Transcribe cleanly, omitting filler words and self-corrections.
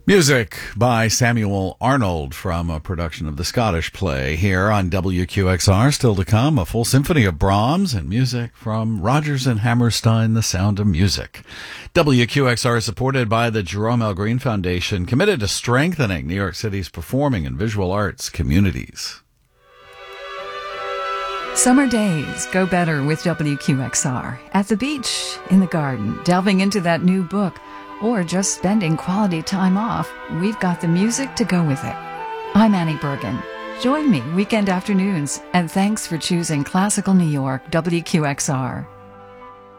Music by Samuel Arnold from a production of the Scottish play here on WQXR. Still to come, a full symphony of Brahms and music from Rodgers and Hammerstein, The Sound of Music. WQXR is supported by the Jerome L. Green Foundation, committed to strengthening New York City's performing and visual arts communities. Summer days go better with WQXR. At the beach, in the garden, delving into that new book, or just spending quality time off, we've got the music to go with it. I'm Annie Bergen. Join me weekend afternoons, and thanks for choosing Classical New York WQXR.